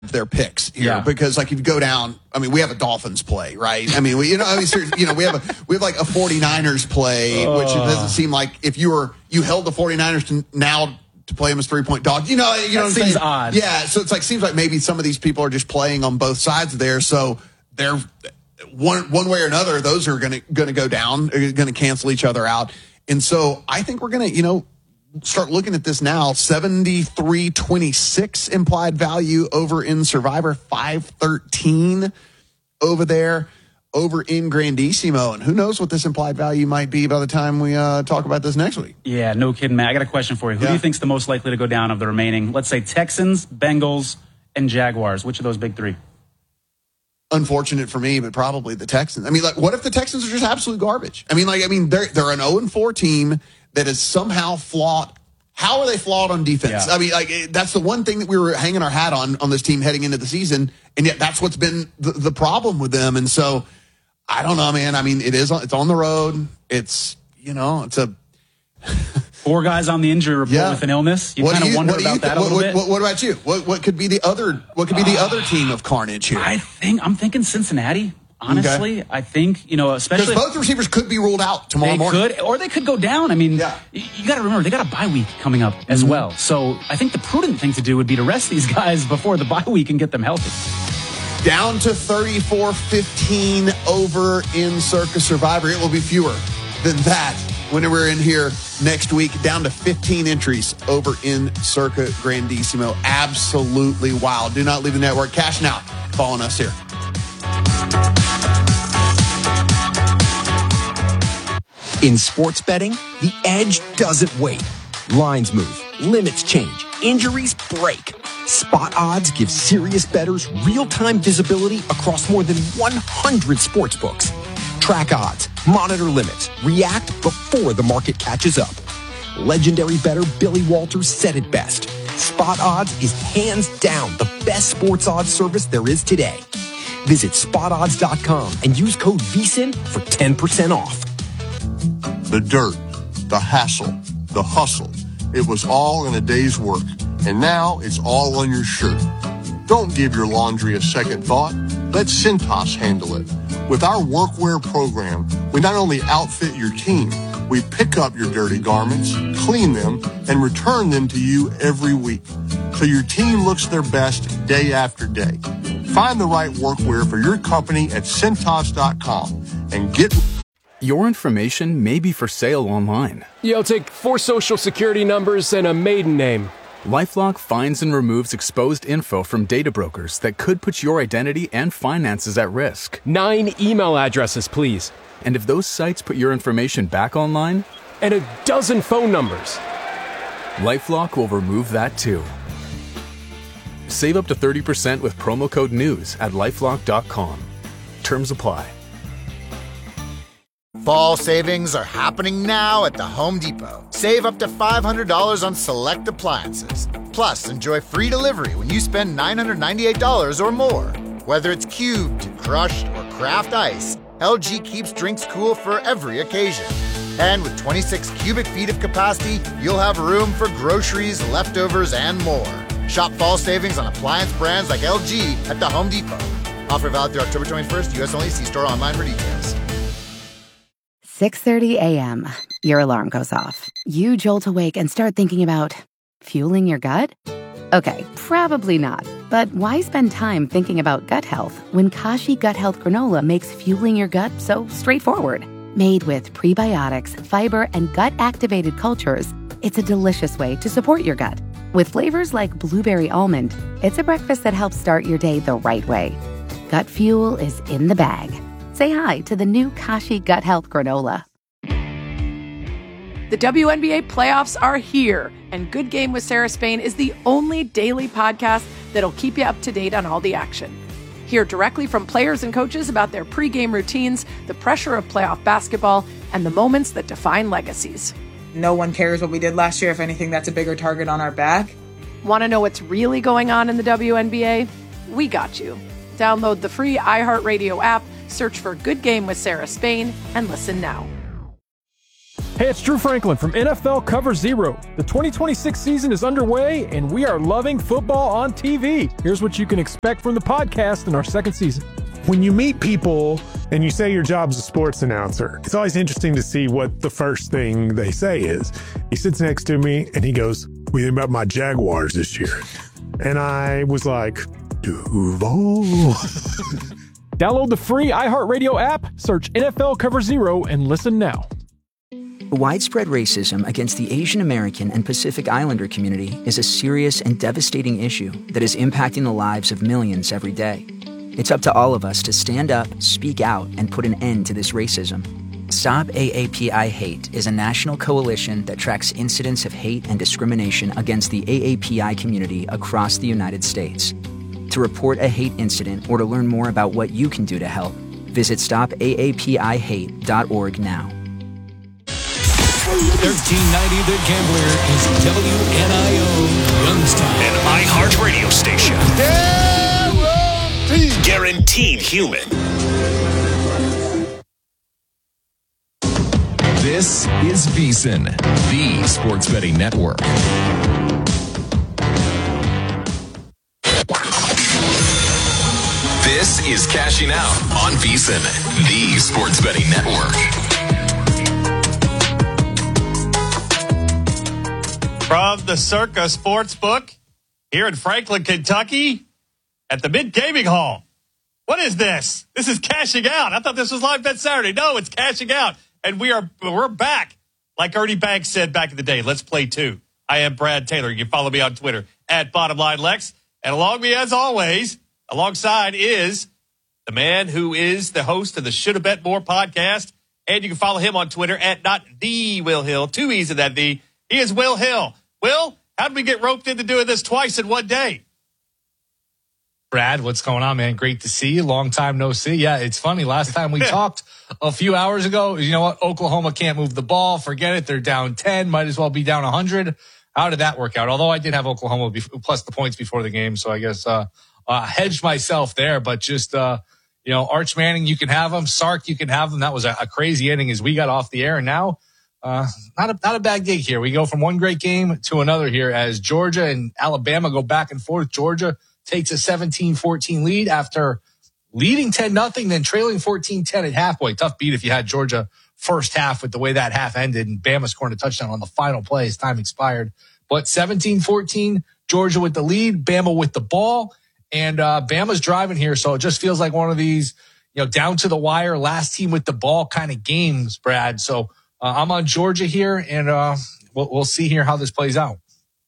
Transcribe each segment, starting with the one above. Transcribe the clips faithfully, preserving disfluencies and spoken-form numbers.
their picks here Yeah. because like if you go down, I mean, we have a Dolphins play, right? I mean, we, you know, I mean, seriously, you know, we have a, we have like a 49ers play, uh. which it doesn't seem like if you were, you held the 49ers to now to play them as three point dogs, you know, you know that what I'm seems saying? odd. Yeah. So it's like, seems like maybe some of these people are just playing on both sides there. So they're one, one way or another, those are going to, going to go down, going to cancel each other out. And so I think we're going to, you know, start looking at this now. seventy-three twenty-six implied value over in Survivor, five thirteen over there, over in Grandissimo. And who knows what this implied value might be by the time we uh, talk about this next week. Yeah, no kidding, Matt. I got a question for you. Who Yeah. do you think's the most likely to go down of the remaining, let's say Texans, Bengals, and Jaguars? Which of those big three? Unfortunate for me, but probably the Texans. I mean, like, what if the Texans are just absolute garbage? I mean, like, I mean, they're they're an oh and four team that is somehow flawed. How are they flawed on defense? Yeah. I mean, like, that's the one thing that we were hanging our hat on on this team heading into the season, and yet that's what's been the, the problem with them. And so, I don't know, man. I mean, it is it's on the road. It's you know, it's a Four guys on the injury report Yeah. with an illness. You What kind do of you- wonder what do you about thi- that a what, little what, bit. what, what about you? What what could be the other? What could be the other team of carnage here? I think I'm thinking Cincinnati. Honestly, Okay. I think you know, Because especially both receivers could be ruled out tomorrow they morning. could, or they could go down. I mean, Yeah. y- you got to remember they got a bye week coming up as Mm-hmm. well. So I think the prudent thing to do would be to rest these guys before the bye week and get them healthy. Down to thirty-four fifteen over in Circus Survivor. It will be fewer than that when we're in here next week. Down to fifteen entries over in Circa Grandissimo. Absolutely wild. Do not leave the network. Cash now. Following us here. In sports betting, the edge doesn't wait. Lines move, limits change, injuries break. Spot Odds gives serious bettors real-time visibility across more than one hundred sports books. Track odds, monitor limits, react before the market catches up. Legendary bettor Billy Walters said it best. Spot Odds is hands down the best sports odds service there is today. Visit spot odds dot com and use code V S I N for ten percent off. The dirt, the hassle, the hustle. It was all in a day's work, and now it's all on your shirt. Don't give your laundry a second thought. Let Cintas handle it. With our workwear program, we not only outfit your team, we pick up your dirty garments, clean them, and return them to you every week, so your team looks their best day after day. Find the right workwear for your company at Cintas dot com and get... Your information may be for sale online. Yeah, I'll take four social security numbers and a maiden name. LifeLock finds and removes exposed info from data brokers that could put your identity and finances at risk. Nine email addresses, please. And if those sites put your information back online, And a dozen phone numbers. LifeLock will remove that too. Save up to thirty percent with promo code NEWS at lifelock dot com. Terms apply. Fall savings are happening now at the Home Depot. Save up to five hundred dollars on select appliances. Plus, enjoy free delivery when you spend nine hundred ninety-eight dollars or more. Whether it's cubed, crushed, or craft ice, L G keeps drinks cool for every occasion. And with twenty-six cubic feet of capacity, you'll have room for groceries, leftovers, and more. Shop fall savings on appliance brands like L G at the Home Depot. Offer valid through October twenty-first, U S only. See store online for details. six thirty a.m. Your alarm goes off. You jolt awake and start thinking about fueling your gut? Okay, probably not. But why spend time thinking about gut health when Kashi Gut Health Granola makes fueling your gut so straightforward? Made with prebiotics, fiber, and gut-activated cultures, it's a delicious way to support your gut. With flavors like blueberry almond, it's a breakfast that helps start your day the right way. Gut fuel is in the bag. Say hi to the new Kashi Gut Health Granola. The W N B A playoffs are here, and Good Game with Sarah Spain is the only daily podcast that'll keep you up to date on all the action. Hear directly from players and coaches about their pregame routines, the pressure of playoff basketball, and the moments that define legacies. No one cares what we did last year. If anything, that's a bigger target on our back. Want to know what's really going on in the W N B A? We got you. Download the free iHeartRadio app, search for Good Game with Sarah Spain, and listen now. Hey, it's Drew Franklin from N F L Cover Zero. The twenty twenty-six season is underway, and we are loving football on T V. Here's what you can expect from the podcast in our second season. When you meet people and you say your job's a sports announcer, it's always interesting to see what the first thing they say is. He sits next to me and he goes, "What do you think about my Jaguars this year?" And I was like, Duval. Download the free iHeartRadio app, search N F L Cover Zero, and listen now. Widespread racism against the Asian American and Pacific Islander community is a serious and devastating issue that is impacting the lives of millions every day. It's up to all of us to stand up, speak out, and put an end to this racism. Stop A A P I Hate is a national coalition that tracks incidents of hate and discrimination against the A A P I community across the United States. To report a hate incident or to learn more about what you can do to help, visit stop A A P I hate dot org now. thirteen ninety The Gambler is W N I O Youngstown. An iHeartRadio station. Guaranteed. Guaranteed human. This is VSiN, the sports betting network. This is Cashing Out on VSiN, the sports betting network. From the Circa Sportsbook here in Franklin, Kentucky at the Mid Gaming Hall. What is this? This is Cashing Out. I thought this was Live Bet Saturday. No, it's Cashing Out. And we are, we're back. Like Ernie Banks said back in the day, let's play two. I am Brad Taylor. You can follow me on Twitter at Bottomline Lex. And along me, as always, alongside is the man who is the host of the Shoulda Bet More podcast. And you can follow him on Twitter at not the Will Hill. Two E's in that V. He is Will Hill. Will, how did we get roped into doing this twice in one day? Brad, what's going on, man? Great to see you. Long time no see. Yeah, it's funny. Last time we talked a few hours ago, you know what? Oklahoma can't move the ball. Forget it. They're down ten. Might as well be down one hundred. How did that work out? Although I did have Oklahoma before, plus the points before the game, so I guess uh, uh hedged myself there. But just, uh you know, Arch Manning, you can have him. Sark, you can have him. That was a, a crazy inning as we got off the air. And now, uh not a, not a bad gig here. We go from one great game to another here as Georgia and Alabama go back and forth. Georgia takes a seventeen fourteen lead after leading ten nothing, then trailing fourteen ten at halfway. Tough beat if you had Georgia first half with the way that half ended and Bama scoring a touchdown on the final play as time expired. But seventeen fourteen, Georgia with the lead, Bama with the ball, and uh, Bama's driving here. So it just feels like one of these, you know, down to the wire, last team with the ball kind of games, Brad. So uh, I'm on Georgia here, and uh, we'll, we'll see here how this plays out.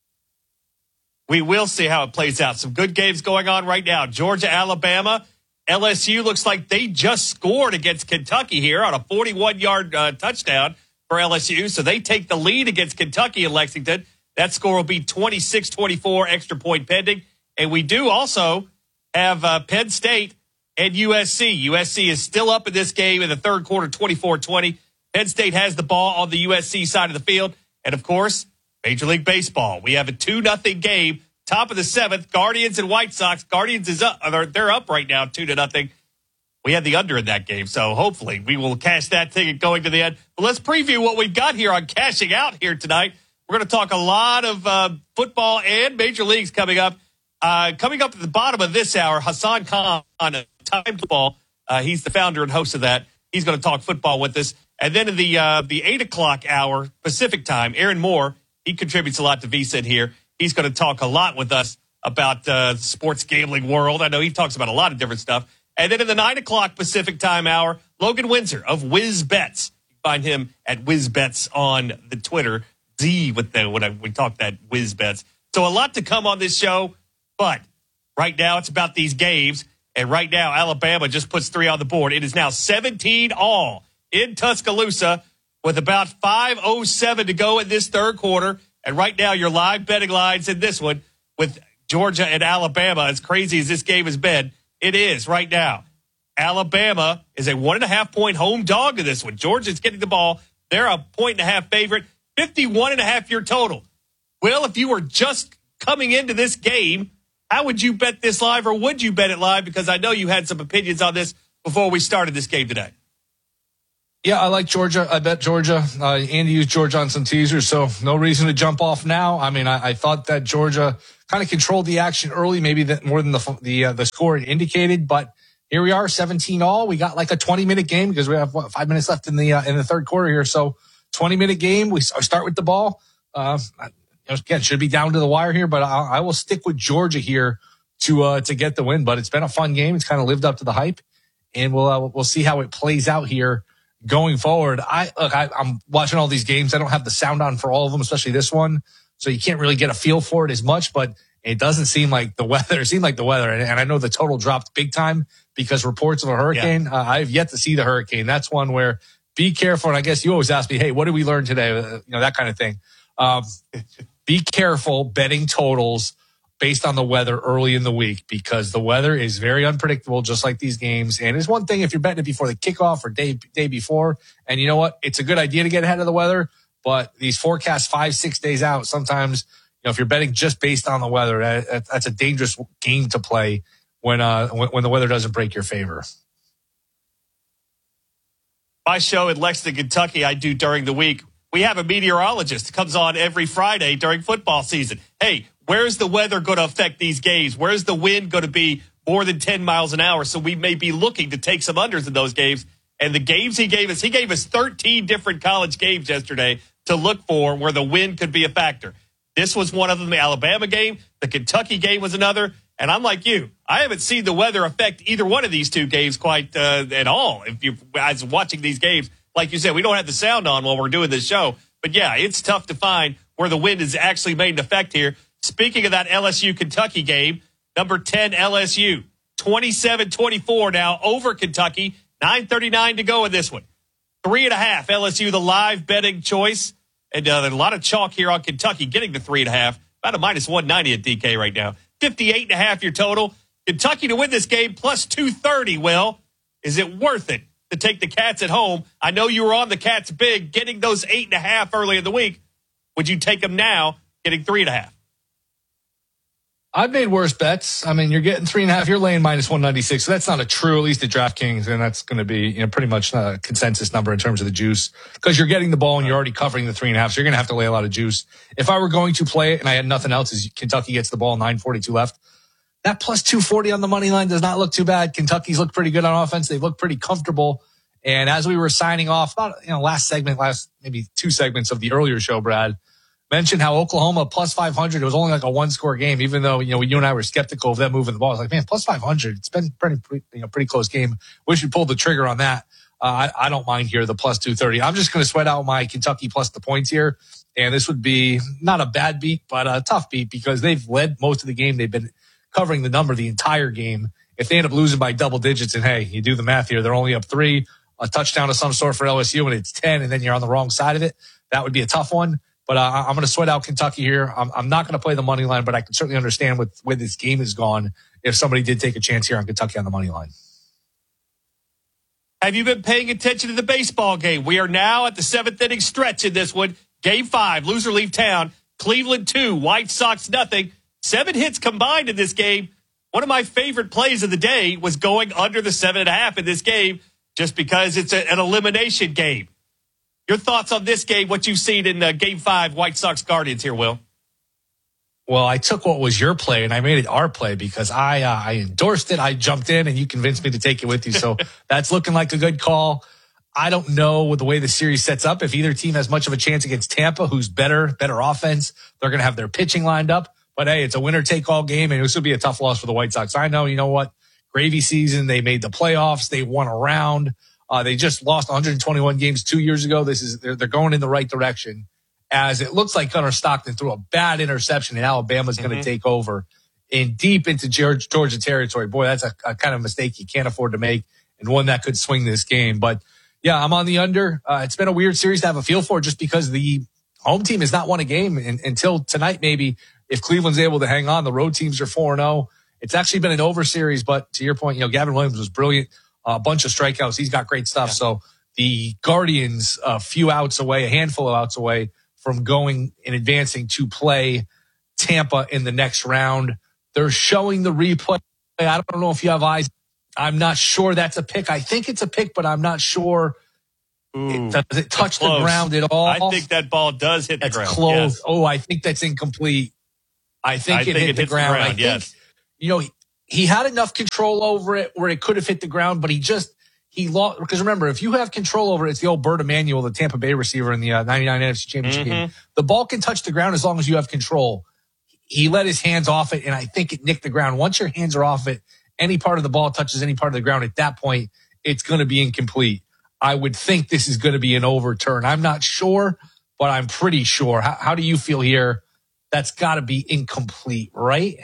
We will see how it plays out. Some good games going on right now. Georgia, Alabama. L S U looks like they just scored against Kentucky here on a forty-one-yard uh, touchdown for L S U. So they take the lead against Kentucky in Lexington. That score will be twenty-six twenty-four, extra point pending. And we do also have uh, Penn State and U S C. U S C is still up in this game in the third quarter, twenty-four twenty. Penn State has the ball on the U S C side of the field. And, of course, Major League Baseball. We have a two nothing game, top of the seventh. Guardians and White Sox. Guardians is up. They're, they're up right now, two to nothing. We had the under in that game, so hopefully we will cash that ticket going to the end. But let's preview what we've got here on Cashing Out here tonight. We're going to talk a lot of uh, football and major leagues coming up. Uh, coming up at the bottom of this hour, Hassan Khan on Time Football. Uh, he's the founder and host of that. He's going to talk football with us. And then in the uh, the eight o'clock hour Pacific time, Aaron Moore, he contributes a lot to VSiN here. He's going to talk a lot with us about uh, the sports gambling world. I know he talks about a lot of different stuff. And then in the nine o'clock Pacific time hour, Logan Windsor of Wiz Bets. You can find him at Wiz Bets on the Twitter. Z with the when I, we talk that Wiz Bets. So a lot to come on this show. But right now it's about these games. And right now Alabama just puts three on the board. It is now seventeen all in Tuscaloosa with about five oh seven to go in this third quarter. And right now your live betting lines in this one with Georgia and Alabama, as crazy as this game has been, it is right now. Alabama is a one and a half point home dog in this one. Georgia's getting the ball. They're a point and a half favorite. fifty-one and a half your total. Well, if you were just coming into this game, how would you bet this live, or would you bet it live? Because I know you had some opinions on this before we started this game today. Yeah, I like Georgia. I bet Georgia. Uh, Andy used Georgia on some teasers, so no reason to jump off now. I mean, I, I thought that Georgia kind of controlled the action early, maybe that more than the the uh, the score had indicated. But here we are, seventeen all. We got like a twenty minute game because we have what, five minutes left in the uh, in the third quarter here. So twenty minute game. We start with the ball. Uh, again, should be down to the wire here, but I, I will stick with Georgia here to uh, to get the win. But it's been a fun game. It's kind of lived up to the hype, and we'll uh, we'll see how it plays out here going forward. I look, I, I'm watching all these games. I don't have the sound on for all of them, especially this one, so you can't really get a feel for it as much. But it doesn't seem like the weather. It seemed like the weather, and, and I know the total dropped big time because reports of a hurricane. Yeah. Uh, I've yet to see the hurricane. That's one where be careful. And I guess you always ask me, hey, what did we learn today? Uh, you know, that kind of thing. Um, be careful betting totals based on the weather early in the week because the weather is very unpredictable, just like these games. And it's one thing if you're betting it before the kickoff or day day before. And you know what? It's a good idea to get ahead of the weather, but these forecasts five, six days out, sometimes, you know, if you're betting just based on the weather, that, that's a dangerous game to play when uh when, when the weather doesn't break your favor. My show in Lexington, Kentucky, I do during the week. We have a meteorologist that comes on every Friday during football season. Hey, where's the weather going to affect these games? Where's the wind going to be more than ten miles an hour? So we may be looking to take some unders in those games. And the games he gave us, he gave us thirteen different college games yesterday to look for where the wind could be a factor. This was one of them, the Alabama game. The Kentucky game was another. And I'm like you. I haven't seen the weather affect either one of these two games quite uh, at all. If you guys watching these games, like you said, we don't have the sound on while we're doing this show. But, yeah, it's tough to find where the wind is actually made an effect here. Speaking of that L S U-Kentucky game, number ten L S U, twenty-seven twenty-four now over Kentucky, nine thirty-nine to go in this one. Three and a half, L S U, the live betting choice. And uh, there's a lot of chalk here on Kentucky getting the three and a half. About a minus one ninety at D K right now. fifty-eight and a half your total. Kentucky to win this game plus two thirty. Will, is it worth it to take the Cats at home? I know you were on the Cats big, getting those eight and a half early in the week. Would you take them now, getting three and a half? I've made worse bets. I mean, you're getting three and a half. You're laying minus one ninety-six. So that's not a true, at least at DraftKings. And that's going to be, you know, pretty much a consensus number in terms of the juice because you're getting the ball and you're already covering the three and a half. So you're going to have to lay a lot of juice. If I were going to play it and I had nothing else, is Kentucky gets the ball, nine forty-two left. That plus two forty on the money line does not look too bad. Kentucky's looked pretty good on offense. They've looked pretty comfortable. And as we were signing off, about, you know, last segment, last maybe two segments of the earlier show, Brad mentioned how Oklahoma plus five hundred, it was only like a one score game, even though, you know, you and I were skeptical of them moving the ball. I was like, man, plus five hundred, it's been pretty, pretty you know, pretty close game. Wish we pulled the trigger on that. Uh, I, I don't mind here, the plus two thirty. I'm just going to sweat out my Kentucky plus the points here. And this would be not a bad beat, but a tough beat because they've led most of the game. They've been covering the number the entire game. If they end up losing by double digits and hey, you do the math here, they're only up three, a touchdown of some sort for L S U and it's ten and then you're on the wrong side of it. That would be a tough one. But uh, I'm going to sweat out Kentucky here. I'm, I'm not going to play the money line, but I can certainly understand with where this game has gone if somebody did take a chance here on Kentucky on the money line. Have you been paying attention to the baseball game? We are now at the seventh inning stretch in this one. Game five, loser leave town. Cleveland two, White Sox nothing. Seven hits combined in this game. One of my favorite plays of the day was going under the seven and a half in this game just because it's a, an elimination game. Your thoughts on this game, what you've seen in uh, Game five, White Sox Guardians here, Will? Well, I took what was your play and I made it our play because I uh, I endorsed it. I jumped in and you convinced me to take it with you. So that's looking like a good call. I don't know with the way the series sets up if either team has much of a chance against Tampa, who's better, better offense. They're going to have their pitching lined up. But, hey, it's a winner-take-all game, and this would be a tough loss for the White Sox. I know, you know what? Gravy season, they made the playoffs. They won a round. Uh, they just lost one hundred twenty-one games two years ago. This is they're, they're going in the right direction. As it looks like Gunnar Stockton threw a bad interception, and Alabama's mm-hmm. going to take over and deep into Georgia, Georgia territory. Boy, that's a, a kind of mistake you can't afford to make, and one that could swing this game. But, yeah, I'm on the under. Uh, it's been a weird series to have a feel for just because the home team has not won a game in, until tonight maybe. If Cleveland's able to hang on, the road teams are four and oh. It's actually been an over series, but to your point, you know, Gavin Williams was brilliant. A uh, bunch of strikeouts. He's got great stuff. Yeah. So the Guardians, a few outs away, a handful of outs away from going and advancing to play Tampa in the next round. They're showing the replay. I don't know if you have eyes. I'm not sure that's a pick. I think it's a pick, but I'm not sure. Ooh, Does it touch the close. ground at all? I think that ball does hit the That's ground. close. Yes. Oh, I think that's incomplete. I think I it think hit it the hits the ground. ground, I think, yes. you know, he, he had enough control over it where it could have hit the ground, but he just, he lost. Because remember, if you have control over it, it's the old Bert Emanuel, the Tampa Bay receiver in the uh, ninety-nine N F C Championship Mm-hmm. game. The ball can touch the ground as long as you have control. He let his hands off it, and I think it nicked the ground. Once your hands are off it, any part of the ball touches any part of the ground, at that point, it's going to be incomplete. I would think this is going to be an overturn. I'm not sure, but I'm pretty sure. How, how do you feel here? That's got to be incomplete, right?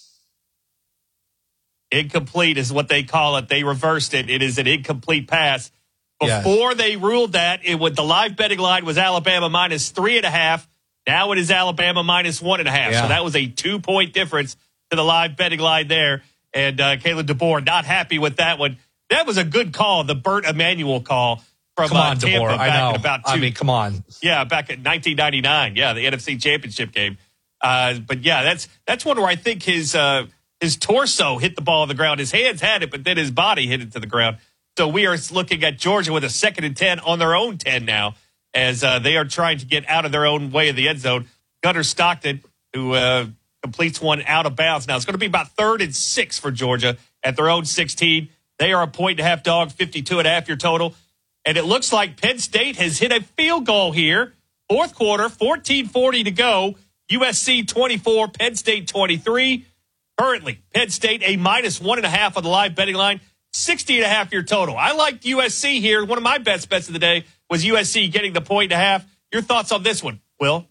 Incomplete is what they call it. They reversed it. It is an incomplete pass. Yes. Before they ruled that, it would the live betting line was Alabama minus three and a half. Now it is Alabama minus one and a half. Yeah. So that was a two point difference to the live betting line there. And uh, Caleb DeBoer not happy with that one. That was a good call, the Bert Emanuel call from Come on, uh, Tampa DeBoer. back I know. in about two. I mean, come on. Yeah, back in nineteen ninety-nine. Yeah, the N F C Championship game. Uh, but yeah, that's that's one where I think his uh, his torso hit the ball on the ground. His hands had it, but then his body hit it to the ground. So we are looking at Georgia with a second and ten on their own ten now, as uh, they are trying to get out of their own way of the end zone. Gunnar Stockton, who uh, completes one out of bounds. Now it's going to be about third and six for Georgia at their own sixteen. They are a point and a half dog, fifty-two and a half your total. And it looks like Penn State has hit a field goal here. Fourth quarter, fourteen forty to go. U S C twenty-four, Penn State twenty-three. Currently, Penn State a minus one and a half on the live betting line, sixty and a half your total. I liked U S C here. One of my best bets of the day was U S C getting the point and a half. Your thoughts on this one, Will?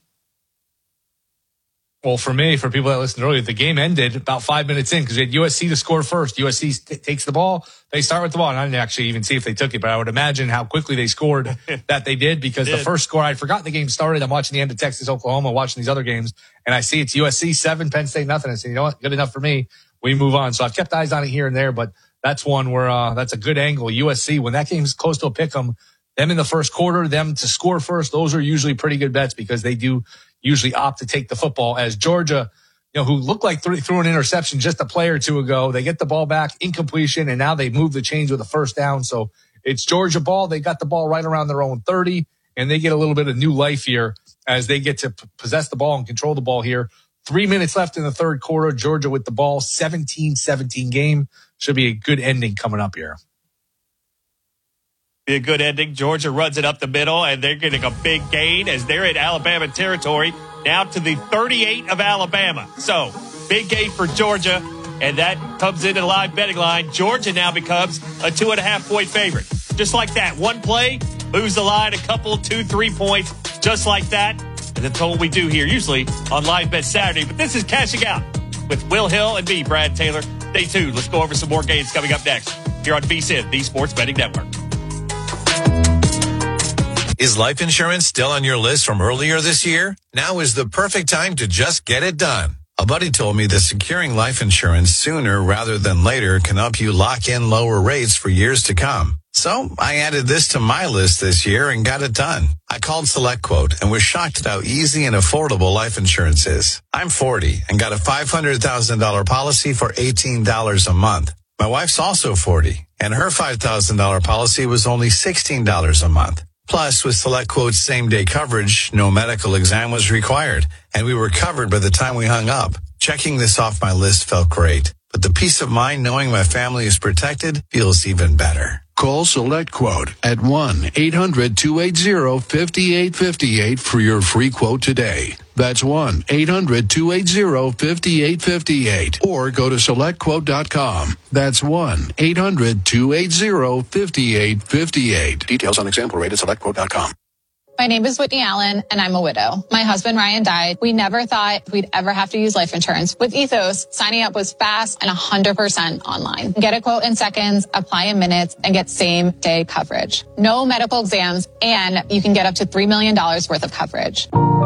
Well, for me, for people that listened earlier, the game ended about five minutes in because we had U S C to score first. U S C t- takes the ball. They start with the ball. And I didn't actually even see if they took it, but I would imagine how quickly they scored that they did because Did. the first score, I'd forgotten the game started. I'm watching the end of Texas, Oklahoma, watching these other games, and I see it's U S C seven, Penn State nothing. I say, you know what? Good enough for me. We move on. So I've kept eyes on it here and there, but that's one where uh, that's a good angle. U S C, when that game's close to a pick 'em, them in the first quarter, them to score first, those are usually pretty good bets because they do usually opt to take the football. As Georgia, you know, who looked like threw, threw an interception just a play or two ago. They get the ball back, incompletion, and now they move the chains with a first down. So it's Georgia ball. They got the ball right around their own thirty, and they get a little bit of new life here as they get to p- possess the ball and control the ball here. Three minutes left in the third quarter. Georgia with the ball, seventeen seventeen game. Should be a good ending coming up here. Be a good ending. Georgia runs it up the middle, and they're getting a big gain as they're in Alabama territory, now to the thirty-eight of Alabama. So, big gain for Georgia, and that comes into the live betting line. Georgia now becomes a two and a half point favorite. Just like that. One play, moves the line a couple, two, three points, just like that. And that's what we do here, usually on Live Bet Saturday. But this is Cashing Out with Will Hill and me, Brad Taylor. Stay tuned. Let's go over some more games coming up next here on V S I N, the Sports Betting Network. Is life insurance still on your list from earlier this year? Now is the perfect time to just get it done. A buddy told me that securing life insurance sooner rather than later can help you lock in lower rates for years to come. So I added this to my list this year and got it done. I called SelectQuote and was shocked at how easy and affordable life insurance is. I'm forty and got a five hundred thousand dollars policy for eighteen dollars a month. My wife's also forty and her five thousand dollars policy was only sixteen dollars a month. Plus, with SelectQuote's same-day coverage, no medical exam was required, and we were covered by the time we hung up. Checking this off my list felt great, but the peace of mind knowing my family is protected feels even better. Call SelectQuote at one eight hundred two eight zero five eight five eight for your free quote today. That's one eight hundred two eight zero five eight five eight. Or go to select quote dot com. That's one eight hundred two eight zero five eight five eight. Details on example rate at select quote dot com. My name is Whitney Allen, and I'm a widow. My husband, Ryan, died. We never thought we'd ever have to use life insurance. With Ethos, signing up was fast and one hundred percent online. Get a quote in seconds, apply in minutes, and get same-day coverage. No medical exams, and you can get up to three million dollars worth of coverage.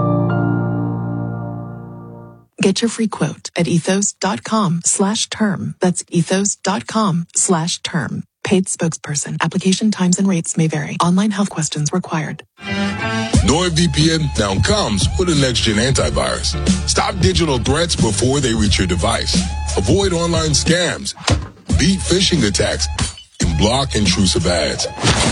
Get your free quote at ethos.com slash term. That's ethos.com slash term. Paid spokesperson. Application times and rates may vary. Online health questions required. NordVPN now comes with a next-gen antivirus. Stop digital threats before they reach your device. Avoid online scams, beat phishing attacks, and block intrusive ads.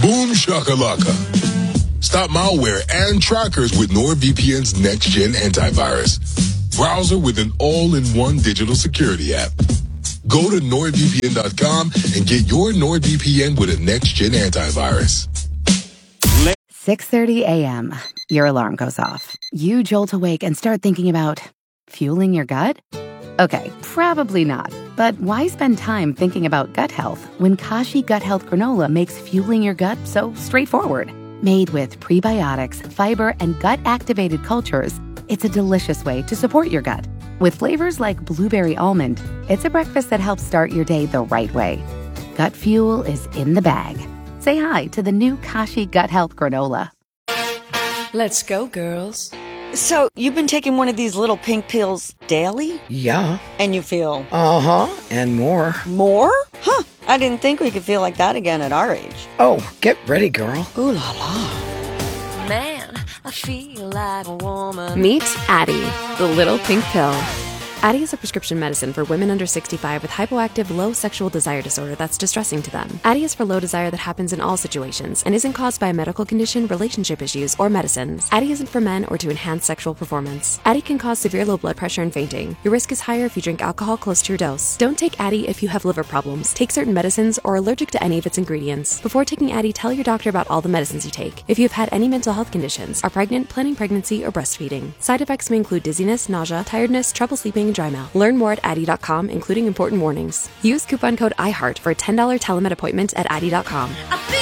Boom shakalaka. Stop malware and trackers with NordVPN's next-gen antivirus. Browser with an all-in-one digital security app. Go to nord V P N dot com and get your NordVPN with a next-gen antivirus. six thirty a.m. Your alarm goes off. You jolt awake and start thinking about fueling your gut? Okay, probably not. But why spend time thinking about gut health when Kashi Gut Health Granola makes fueling your gut so straightforward? Made with prebiotics, fiber, and gut-activated cultures, it's a delicious way to support your gut. With flavors like blueberry almond, it's a breakfast that helps start your day the right way. Gut fuel is in the bag. Say hi to the new Kashi Gut Health Granola. Let's go, girls. So, you've been taking one of these little pink pills daily? Yeah. And you feel? Uh-huh, and more. More? Huh, I didn't think we could feel like that again at our age. Oh, get ready, girl. Ooh la la. Man, I feel like a woman. Meet Addie, the little pink pill. Addie is a prescription medicine for women under sixty-five with hypoactive low sexual desire disorder that's distressing to them. Addie is for low desire that happens in all situations and isn't caused by a medical condition, relationship issues, or medicines. Addie isn't for men or to enhance sexual performance. Addie can cause severe low blood pressure and fainting. Your risk is higher if you drink alcohol close to your dose. Don't take Addie if you have liver problems, take certain medicines, or are allergic to any of its ingredients. Before taking Addie, tell your doctor about all the medicines you take. If you have had any mental health conditions, are pregnant, planning pregnancy, or breastfeeding. Side effects may include dizziness, nausea, tiredness, trouble sleeping, and dry mouth. Learn more at Addie dot com, including important warnings. Use coupon code iHeart for a ten dollars telemed appointment at Addie dot com.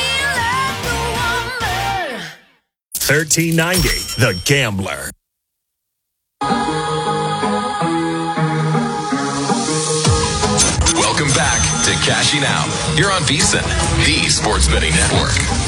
thirteen ninety, The Gambler. Welcome back to Cashing Out. You're on VSiN, the Sports Betting Network.